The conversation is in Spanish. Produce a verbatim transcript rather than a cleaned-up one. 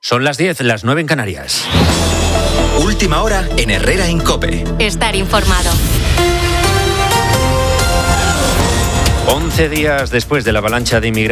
Son las diez, las nueve en Canarias. Última hora en Herrera en COPE. Estar informado. once días después de la avalancha de inmigrantes